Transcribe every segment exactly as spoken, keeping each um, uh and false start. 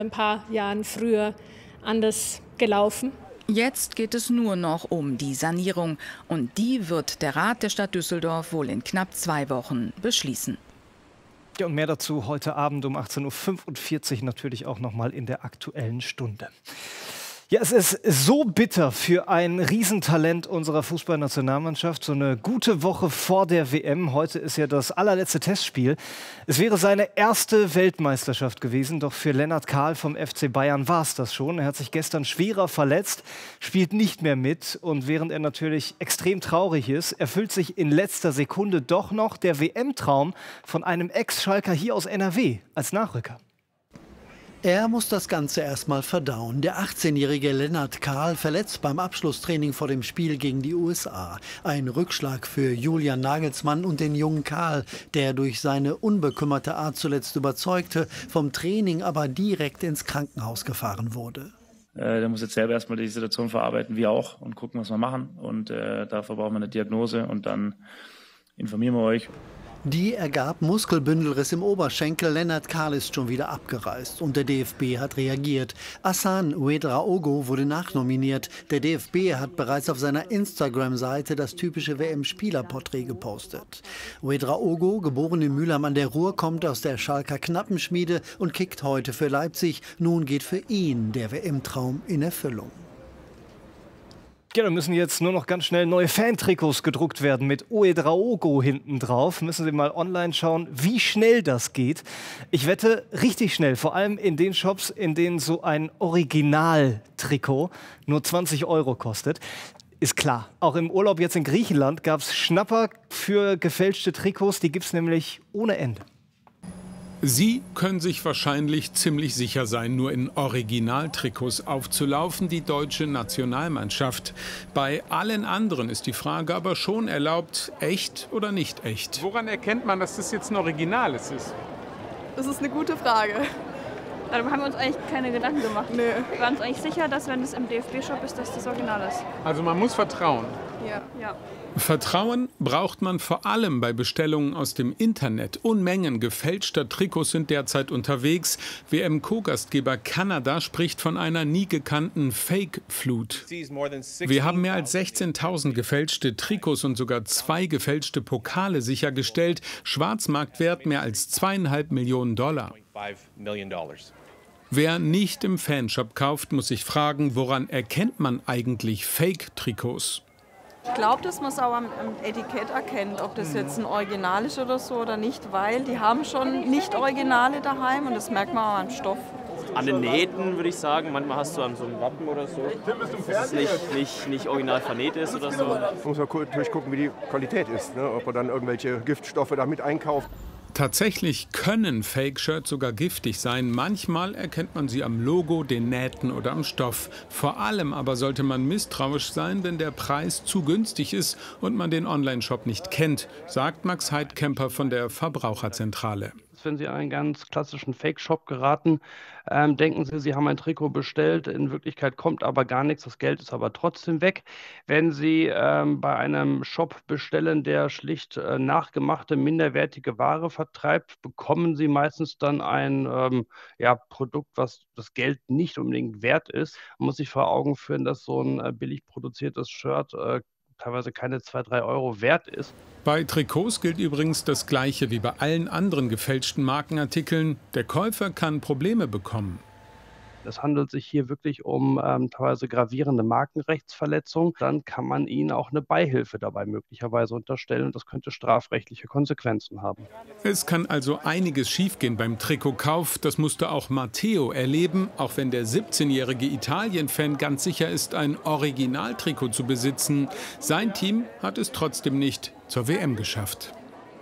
ein paar Jahren früher anders gelaufen. Jetzt geht es nur noch um die Sanierung. Und die wird der Rat der Stadt Düsseldorf wohl in knapp zwei Wochen beschließen. Ja, und mehr dazu heute Abend um achtzehn Uhr fünfundvierzig natürlich auch noch mal in der Aktuellen Stunde. Ja, es ist so bitter für ein Riesentalent unserer Fußballnationalmannschaft. So eine gute Woche vor der W M. Heute ist ja das allerletzte Testspiel. Es wäre seine erste Weltmeisterschaft gewesen. Doch für Lennart Kahl vom F C Bayern war es das schon. Er hat sich gestern schwerer verletzt, spielt nicht mehr mit. Und während er natürlich extrem traurig ist, erfüllt sich in letzter Sekunde doch noch der W M-Traum von einem Ex-Schalker hier aus N R W als Nachrücker. Er muss das Ganze erstmal verdauen. Der achtzehnjährige Lennart Kahl verletzt beim Abschlusstraining vor dem Spiel gegen die U S A. Ein Rückschlag für Julian Nagelsmann und den jungen Kahl, der durch seine unbekümmerte Art zuletzt überzeugte, vom Training aber direkt ins Krankenhaus gefahren wurde. Äh, der muss jetzt selber erstmal die Situation verarbeiten, wir auch, und gucken, was wir machen. Und äh, dafür brauchen wir eine Diagnose und dann informieren wir euch. Die ergab Muskelbündelriss im Oberschenkel. Lennart Kahl ist schon wieder abgereist und der D F B hat reagiert. Hassan Ouedraogo wurde nachnominiert. Der D F B hat bereits auf seiner Instagram-Seite das typische W M-Spielerporträt gepostet. Ouedraogo, geboren in Mülheim an der Ruhr, kommt aus der Schalker Knappenschmiede und kickt heute für Leipzig. Nun geht für ihn der W M-Traum in Erfüllung. Ja, da müssen jetzt nur noch ganz schnell neue Fantrikots gedruckt werden mit Ouedraogo hinten drauf. Müssen Sie mal online schauen, wie schnell das geht. Ich wette, richtig schnell. Vor allem in den Shops, in denen so ein Originaltrikot nur zwanzig Euro kostet. Ist klar, auch im Urlaub jetzt in Griechenland gab es Schnapper für gefälschte Trikots. Die gibt es nämlich ohne Ende. Sie können sich wahrscheinlich ziemlich sicher sein, nur in Originaltrikots aufzulaufen, die deutsche Nationalmannschaft. Bei allen anderen ist die Frage aber schon erlaubt, echt oder nicht echt. Woran erkennt man, dass das jetzt ein Originales ist? Das ist eine gute Frage. Darüber haben wir uns eigentlich keine Gedanken gemacht. Nee. Wir waren uns eigentlich sicher, dass wenn es im D F B-Shop ist, dass das Original ist. Also man muss vertrauen. Ja. Ja. Vertrauen braucht man vor allem bei Bestellungen aus dem Internet. Unmengen gefälschter Trikots sind derzeit unterwegs. W M-Co-Gastgeber Kanada spricht von einer nie gekannten Fake-Flut. Wir haben mehr als sechzehntausend gefälschte Trikots und sogar zwei gefälschte Pokale sichergestellt. Schwarzmarktwert mehr als zweieinhalb Millionen Dollar. Wer nicht im Fanshop kauft, muss sich fragen, woran erkennt man eigentlich Fake-Trikots? Ich glaube, dass man es auch am, am Etikett erkennt, ob das jetzt ein Original ist oder so oder nicht, weil die haben schon Nicht-Originale daheim und das merkt man auch am Stoff. An den Nähten würde ich sagen, manchmal hast du an so einem Wappen oder so, dass es nicht, nicht, nicht original vernäht ist oder so. Da muss man natürlich gucken, wie die Qualität ist, ne? Ob man dann irgendwelche Giftstoffe damit einkauft. Tatsächlich können Fake-Shirts sogar giftig sein. Manchmal erkennt man sie am Logo, den Nähten oder am Stoff. Vor allem aber sollte man misstrauisch sein, wenn der Preis zu günstig ist und man den Online-Shop nicht kennt, sagt Max Heidkemper von der Verbraucherzentrale. Wenn Sie in einen ganz klassischen Fake-Shop geraten, ähm, denken Sie, Sie haben ein Trikot bestellt, in Wirklichkeit kommt aber gar nichts, das Geld ist aber trotzdem weg. Wenn Sie ähm, bei einem Shop bestellen, der schlicht äh, nachgemachte, minderwertige Ware vertreibt, bekommen Sie meistens dann ein ähm, ja, Produkt, was das Geld nicht unbedingt wert ist. Man muss sich vor Augen führen, dass so ein äh, billig produziertes Shirt äh, teilweise keine zwei, drei Euro wert ist. Bei Trikots gilt übrigens das Gleiche wie bei allen anderen gefälschten Markenartikeln. Der Käufer kann Probleme bekommen. Es handelt sich hier wirklich um ähm, teilweise gravierende Markenrechtsverletzungen. Dann kann man ihnen auch eine Beihilfe dabei möglicherweise unterstellen und das könnte strafrechtliche Konsequenzen haben. Es kann also einiges schiefgehen beim Trikotkauf. Das musste auch Matteo erleben, auch wenn der siebzehnjährige Italien-Fan ganz sicher ist, ein Originaltrikot zu besitzen. Sein Team hat es trotzdem nicht zur W M geschafft.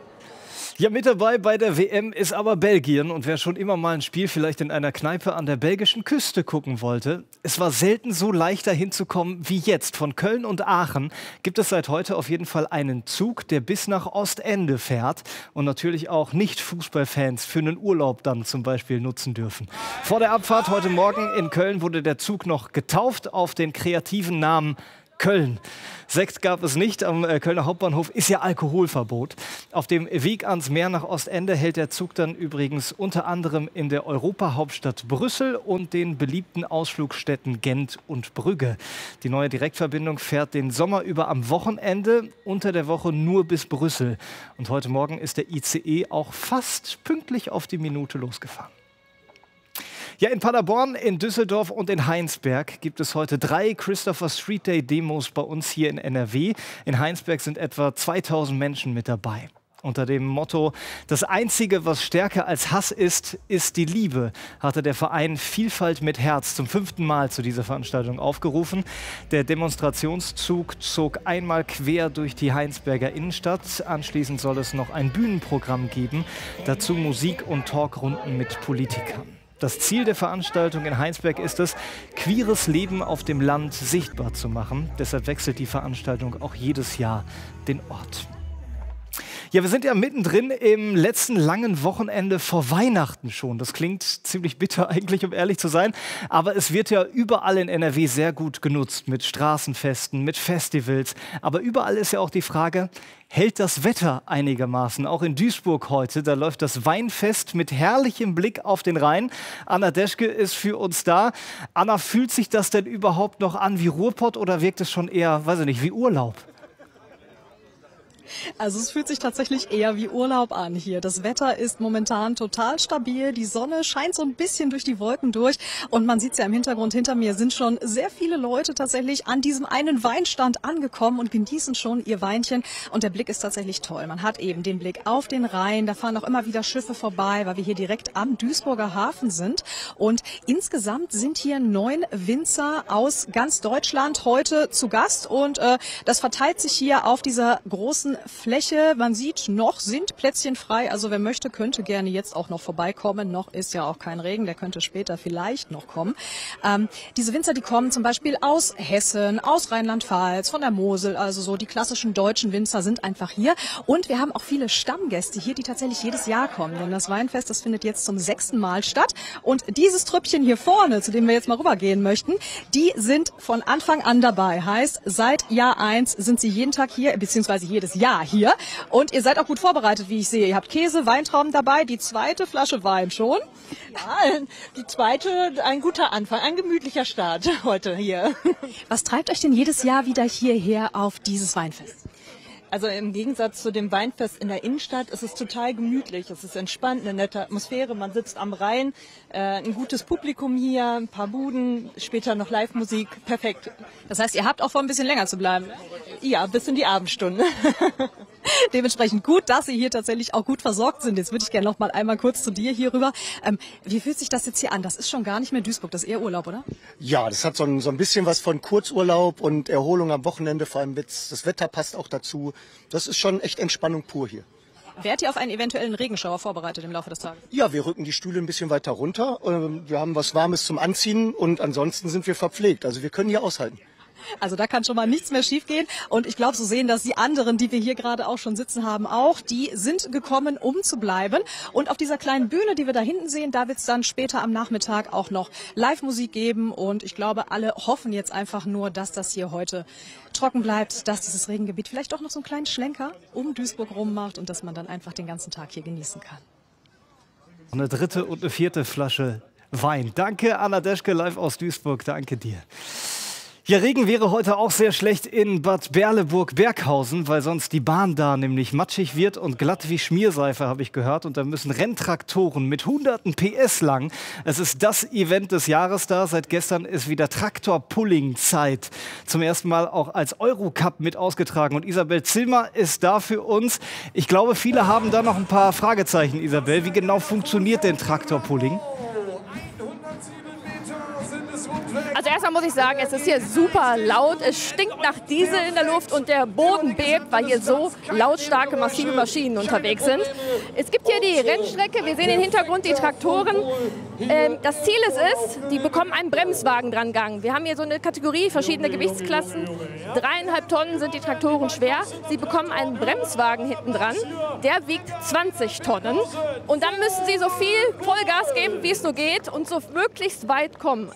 Ja, mit dabei bei der W M ist aber Belgien. Und wer schon immer mal ein Spiel vielleicht in einer Kneipe an der belgischen Küste gucken wollte, es war selten so leicht dahin zu kommen wie jetzt. Von Köln und Aachen gibt es seit heute auf jeden Fall einen Zug, der bis nach Ostende fährt und natürlich auch Nicht-Fußballfans für einen Urlaub dann zum Beispiel nutzen dürfen. Vor der Abfahrt heute Morgen in Köln wurde der Zug noch getauft auf den kreativen Namen Köln. Sekt gab es nicht, am Kölner Hauptbahnhof ist ja Alkoholverbot. Auf dem Weg ans Meer nach Ostende hält der Zug dann übrigens unter anderem in der Europahauptstadt Brüssel und den beliebten Ausflugstädten Gent und Brügge. Die neue Direktverbindung fährt den Sommer über am Wochenende, unter der Woche nur bis Brüssel. Und heute Morgen ist der I C E auch fast pünktlich auf die Minute losgefahren. Ja, in Paderborn, in Düsseldorf und in Heinsberg gibt es heute drei Christopher Street Day Demos bei uns hier in N R W. In Heinsberg sind etwa zweitausend Menschen mit dabei. Unter dem Motto „Das Einzige, was stärker als Hass ist, ist die Liebe", hatte der Verein Vielfalt mit Herz zum fünften Mal zu dieser Veranstaltung aufgerufen. Der Demonstrationszug zog einmal quer durch die Heinsberger Innenstadt. Anschließend soll es noch ein Bühnenprogramm geben, dazu Musik und Talkrunden mit Politikern. Das Ziel der Veranstaltung in Heinsberg ist es, queeres Leben auf dem Land sichtbar zu machen. Deshalb wechselt die Veranstaltung auch jedes Jahr den Ort. Ja, wir sind ja mittendrin im letzten langen Wochenende vor Weihnachten schon. Das klingt ziemlich bitter eigentlich, um ehrlich zu sein. Aber es wird ja überall in N R W sehr gut genutzt mit Straßenfesten, mit Festivals. Aber überall ist ja auch die Frage, hält das Wetter einigermaßen? Auch in Duisburg heute, da läuft das Weinfest mit herrlichem Blick auf den Rhein. Anna Deschke ist für uns da. Anna, fühlt sich das denn überhaupt noch an wie Ruhrpott oder wirkt es schon eher, weiß ich nicht, wie Urlaub? Also es fühlt sich tatsächlich eher wie Urlaub an hier. Das Wetter ist momentan total stabil. Die Sonne scheint so ein bisschen durch die Wolken durch. Und man sieht es ja im Hintergrund, hinter mir sind schon sehr viele Leute tatsächlich an diesem einen Weinstand angekommen und genießen schon ihr Weinchen. Und der Blick ist tatsächlich toll. Man hat eben den Blick auf den Rhein. Da fahren auch immer wieder Schiffe vorbei, weil wir hier direkt am Duisburger Hafen sind. Und insgesamt sind hier neun Winzer aus ganz Deutschland heute zu Gast. Und äh, das verteilt sich hier auf dieser großen Fläche. Man sieht, noch sind Plätzchen frei. Also wer möchte, könnte gerne jetzt auch noch vorbeikommen. Noch ist ja auch kein Regen, der könnte später vielleicht noch kommen. Ähm, diese Winzer, die kommen zum Beispiel aus Hessen, aus Rheinland-Pfalz, von der Mosel. Also so die klassischen deutschen Winzer sind einfach hier. Und wir haben auch viele Stammgäste hier, die tatsächlich jedes Jahr kommen. Denn das Weinfest, das findet jetzt zum sechsten Mal statt. Und dieses Trüppchen hier vorne, zu dem wir jetzt mal rübergehen möchten, die sind von Anfang an dabei. Heißt, seit Jahr eins sind sie jeden Tag hier, beziehungsweise jedes Jahr hier. Und ihr seid auch gut vorbereitet, wie ich sehe. Ihr habt Käse, Weintrauben dabei, die zweite Flasche Wein schon. Ja, die zweite, ein guter Anfang, ein gemütlicher Start heute hier. Was treibt euch denn jedes Jahr wieder hierher auf dieses Weinfest? Also im Gegensatz zu dem Weinfest in der Innenstadt ist es total gemütlich. Es ist entspannt, eine nette Atmosphäre. Man sitzt am Rhein, äh, ein gutes Publikum hier, ein paar Buden, später noch Live-Musik. Perfekt. Das heißt, ihr habt auch vor, ein bisschen länger zu bleiben? Ja, bis in die Abendstunde. Dementsprechend gut, dass Sie hier tatsächlich auch gut versorgt sind. Jetzt würde ich gerne noch mal einmal kurz zu dir hier rüber. Ähm, wie fühlt sich das jetzt hier an? Das ist schon gar nicht mehr Duisburg, das ist eher Urlaub, oder? Ja, das hat so ein, so ein bisschen was von Kurzurlaub und Erholung am Wochenende, vor allem jetzt, das Wetter passt auch dazu. Das ist schon echt Entspannung pur hier. Wärt ihr auf einen eventuellen Regenschauer vorbereitet im Laufe des Tages? Ja, wir rücken die Stühle ein bisschen weiter runter. Wir haben was Warmes zum Anziehen und ansonsten sind wir verpflegt. Also wir können hier aushalten. Also da kann schon mal nichts mehr schiefgehen. Und ich glaube, so sehen das die anderen, die wir hier gerade auch schon sitzen haben, auch. Die sind gekommen, um zu bleiben. Und auf dieser kleinen Bühne, die wir da hinten sehen, da wird es dann später am Nachmittag auch noch Live-Musik geben. Und ich glaube, alle hoffen jetzt einfach nur, dass das hier heute trocken bleibt, dass dieses Regengebiet vielleicht doch noch so einen kleinen Schlenker um Duisburg rum macht und dass man dann einfach den ganzen Tag hier genießen kann. Eine dritte und eine vierte Flasche Wein. Danke, Anna Deschke, live aus Duisburg. Danke dir. Ja, Regen wäre heute auch sehr schlecht in Bad Berleburg-Berghausen, weil sonst die Bahn da nämlich matschig wird und glatt wie Schmierseife, habe ich gehört. Und da müssen Renntraktoren mit hunderten P S lang. Es ist das Event des Jahres da. Seit gestern ist wieder Traktor-Pulling-Zeit. Zum ersten Mal auch als Eurocup mit ausgetragen. Und Isabel Zillmer ist da für uns. Ich glaube, viele haben da noch ein paar Fragezeichen, Isabel. Wie genau funktioniert denn Traktor-Pulling? Also erstmal muss ich sagen, es ist hier super laut. Es stinkt nach Diesel in der Luft und der Boden bebt, weil hier so lautstarke, massive Maschinen unterwegs sind. Es gibt hier die Rennstrecke. Wir sehen im Hintergrund die Traktoren. Ähm, das Ziel ist es, die bekommen einen Bremswagen dran Gang. Wir haben hier so eine Kategorie, verschiedene Gewichtsklassen. Dreieinhalb Tonnen sind die Traktoren schwer. Sie bekommen einen Bremswagen hinten dran. Der wiegt zwanzig Tonnen. Und dann müssen sie so viel Vollgas geben, wie es nur geht und so möglichst weit kommen. Das Ziel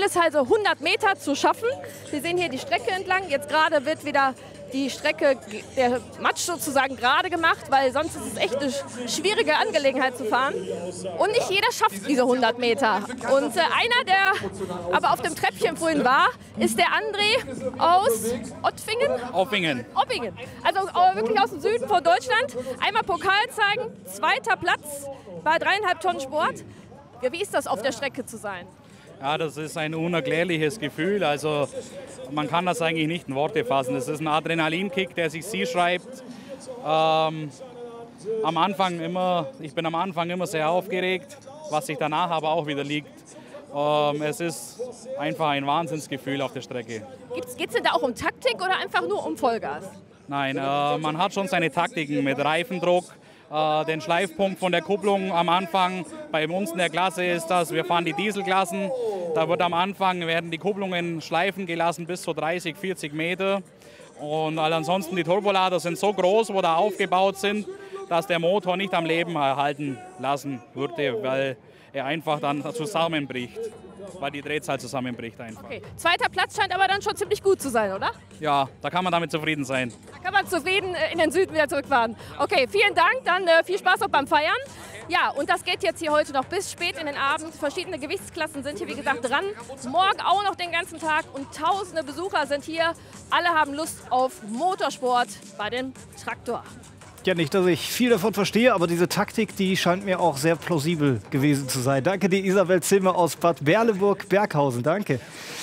es also hundert Meter zu schaffen. Wir sehen hier die Strecke entlang. Jetzt gerade wird wieder die Strecke, der Matsch sozusagen gerade gemacht, weil sonst ist es echt eine schwierige Angelegenheit zu fahren. Und nicht jeder schafft diese hundert Meter. Und äh, einer, der aber auf dem Treppchen vorhin war, ist der André aus Ottfingen? Oppingen. Oppingen. Also äh, wirklich aus dem Süden von Deutschland. Einmal Pokal zeigen, zweiter Platz bei dreieinhalb Tonnen Sport. Ja, wie ist das, auf der Strecke zu sein? Ja, das ist ein unerklärliches Gefühl. Also man kann das eigentlich nicht in Worte fassen. Das ist ein Adrenalinkick, der sich sie schreibt. Ähm, am Anfang immer, ich bin am Anfang immer sehr aufgeregt, was sich danach aber auch wieder liegt. Ähm, es ist einfach ein Wahnsinnsgefühl auf der Strecke. Geht es denn da auch um Taktik oder einfach nur um Vollgas? Nein, äh, man hat schon seine Taktiken mit Reifendruck. Den Schleifpunkt von der Kupplung am Anfang, bei uns in der Klasse ist das, wir fahren die Dieselklassen, da wird am Anfang, werden die Kupplungen schleifen gelassen bis zu dreißig, vierzig Meter und ansonsten die Turbolader sind so groß, wo da aufgebaut sind, dass der Motor nicht am Leben erhalten lassen würde, weil er einfach dann zusammenbricht, weil die Drehzahl zusammenbricht einfach. Okay. Zweiter Platz scheint aber dann schon ziemlich gut zu sein, oder? Ja, da kann man damit zufrieden sein. Da kann man zufrieden in den Süden wieder zurückfahren. Okay, vielen Dank, dann äh, viel Spaß auch beim Feiern. Ja, und das geht jetzt hier heute noch bis spät in den Abend. Verschiedene Gewichtsklassen sind hier, wie gesagt, dran. Morgen auch noch den ganzen Tag und tausende Besucher sind hier. Alle haben Lust auf Motorsport bei dem Traktor. Ja, nicht, dass ich viel davon verstehe, aber diese Taktik, die scheint mir auch sehr plausibel gewesen zu sein. Danke dir, Isabel Zimmer aus Bad Berleburg-Berghausen. Danke.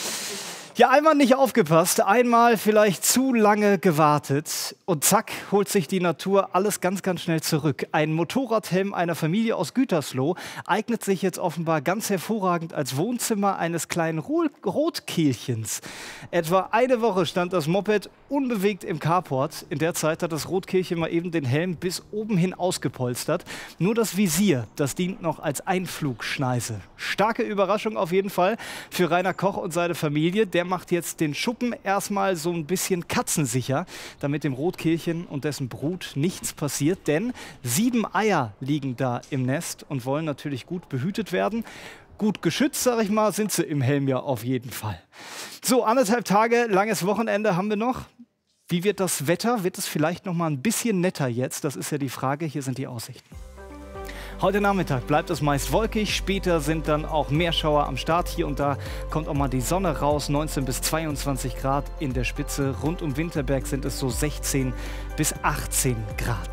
Ja, einmal nicht aufgepasst, einmal vielleicht zu lange gewartet und zack, holt sich die Natur alles ganz, ganz schnell zurück. Ein Motorradhelm einer Familie aus Gütersloh eignet sich jetzt offenbar ganz hervorragend als Wohnzimmer eines kleinen Rotkehlchens. Etwa eine Woche stand das Moped unbewegt im Carport. In der Zeit hat das Rotkehlchen mal eben den Helm bis oben hin ausgepolstert. Nur das Visier, das dient noch als Einflugschneise. Starke Überraschung auf jeden Fall für Rainer Koch und seine Familie. Der macht jetzt den Schuppen erstmal so ein bisschen katzensicher, damit dem Rotkehlchen und dessen Brut nichts passiert. Denn sieben Eier liegen da im Nest und wollen natürlich gut behütet werden. Gut geschützt, sag ich mal, sind sie im Helm ja auf jeden Fall. So, anderthalb Tage, langes Wochenende haben wir noch. Wie wird das Wetter? Wird es vielleicht noch mal ein bisschen netter jetzt? Das ist ja die Frage. Hier sind die Aussichten. Heute Nachmittag bleibt es meist wolkig, später sind dann auch Meerschauer am Start. Hier und da kommt auch mal die Sonne raus, neunzehn bis zweiundzwanzig Grad in der Spitze. Rund um Winterberg sind es so sechzehn bis achtzehn Grad.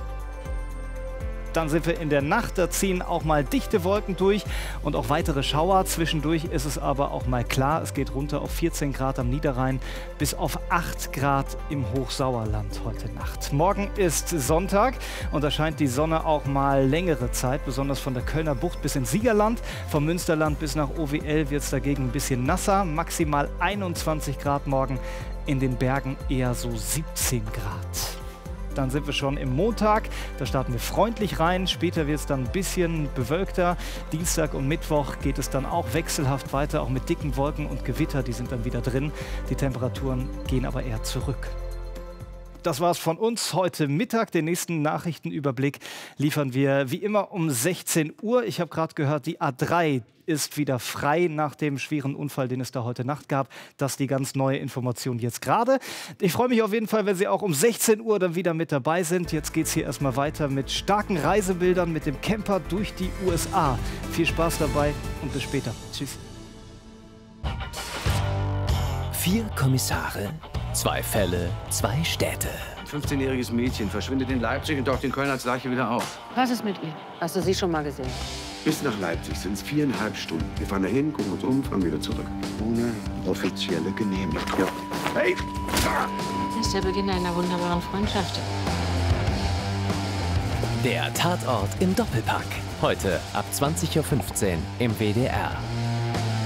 Dann sind wir in der Nacht, da ziehen auch mal dichte Wolken durch und auch weitere Schauer. Zwischendurch ist es aber auch mal klar, es geht runter auf vierzehn Grad am Niederrhein bis auf acht Grad im Hochsauerland heute Nacht. Morgen ist Sonntag und da scheint die Sonne auch mal längere Zeit, besonders von der Kölner Bucht bis ins Siegerland. Vom Münsterland bis nach O W L wird es dagegen ein bisschen nasser, maximal einundzwanzig Grad morgen, in den Bergen eher so siebzehn Grad. Dann sind wir schon im Montag, da starten wir freundlich rein, später wird es dann ein bisschen bewölkter. Dienstag und Mittwoch geht es dann auch wechselhaft weiter, auch mit dicken Wolken und Gewitter, die sind dann wieder drin. Die Temperaturen gehen aber eher zurück. Das war's von uns heute Mittag. Den nächsten Nachrichtenüberblick liefern wir wie immer um sechzehn Uhr. Ich habe gerade gehört, die A drei ist wieder frei nach dem schweren Unfall, den es da heute Nacht gab. Das ist die ganz neue Information jetzt gerade. Ich freue mich auf jeden Fall, wenn Sie auch um sechzehn Uhr dann wieder mit dabei sind. Jetzt geht es hier erstmal weiter mit starken Reisebildern mit dem Camper durch die U S A. Viel Spaß dabei und bis später. Tschüss. Vier Kommissare, zwei Fälle, zwei Städte. Ein fünfzehnjähriges Mädchen verschwindet in Leipzig und taucht in Köln als Leiche wieder auf. Was ist mit ihr? Hast du sie schon mal gesehen? Bis nach Leipzig sind es viereinhalb Stunden. Wir fahren dahin, gucken uns um, fahren wieder zurück. Ohne offizielle Genehmigung. Ja. Hey! Das ist der Beginn einer wunderbaren Freundschaft. Der Tatort im Doppelpack. Heute ab zwanzig Uhr fünfzehn im W D R.